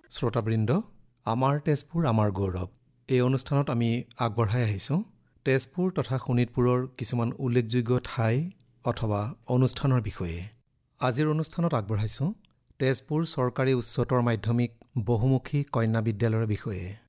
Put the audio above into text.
শ্ৰোতাবৃন্দ, আমাৰ তেজপুৰ আমাৰ গৌৰৱ এই অনুষ্ঠানত আমি আগবঢ়াই আহিছোঁ তেজপুৰ তথা শোণিতপুৰৰ কিছুমান উল্লেখযোগ্য ঠাই অথবা অনুষ্ঠানৰ বিষয়ে। আজিৰ অনুষ্ঠানত আগবঢ়াইছোঁ তেজপুৰ চৰকাৰী উচ্চতৰ মাধ্যমিক বহুমুখী কন্যা বিদ্যালয়ৰ বিষয়ে।